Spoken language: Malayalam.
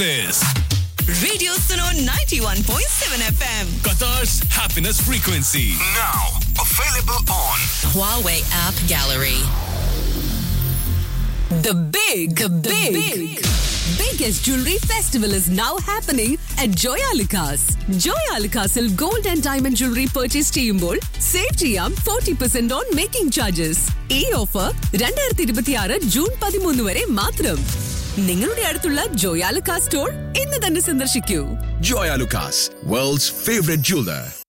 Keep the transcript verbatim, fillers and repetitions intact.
is Radio Suno ninety-one point seven F M. Qatar's happiness frequency. Now available on Huawei App Gallery. The big, the big, big, biggest jewelry festival is now happening at Joyalukas. Joyalukasil gold and diamond jewelry purchase ചെയ്യുമ്പോൾ save ചെയ്യാം forty percent on making charges. ഈ ഓഫർ രണ്ടായിരത്തി ഇരുപത്തിയാറ് ജൂൺ പതിമൂന്ന് വരെ മാത്രം. നിങ്ങളുടെ അടുത്തുള്ള ജോയാലുക്കാസ് സ്റ്റോർ ഇന്ന് തന്നെ സന്ദർശിക്കൂ. Joyalukas, world's favorite jeweler.